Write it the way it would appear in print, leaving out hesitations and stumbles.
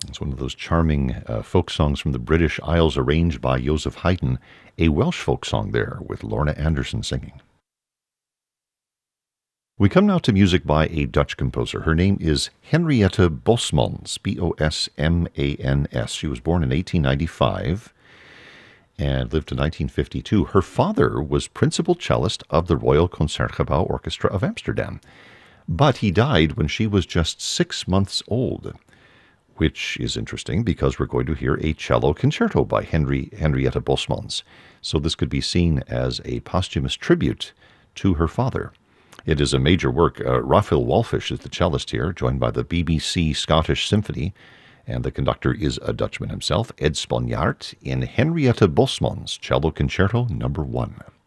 It's one of those charming folk songs from the British Isles arranged by Joseph Haydn, a Welsh folk song there with Lorna Anderson singing. We come now to music by a Dutch composer. Her name is Henriette Bosmans, Bosmans. She was born in 1895 and lived to 1952. Her father was principal cellist of the Royal Concertgebouw Orchestra of Amsterdam, but he died when she was just 6 months old, which is interesting because we're going to hear a cello concerto by Henriette Bosmans. So this could be seen as a posthumous tribute to her father. It is a major work. Raphael Walfish is the cellist here, joined by the BBC Scottish Symphony, and the conductor is a Dutchman himself, Ed Sponjaard, in Henriette Bosmans' Cello Concerto No. 1.